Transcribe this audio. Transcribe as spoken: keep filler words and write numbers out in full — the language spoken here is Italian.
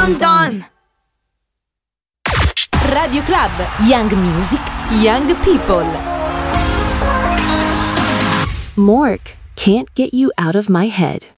dun dun. Radio Club, Young Music, Young People. Mork, Can't Get You Out of My Head.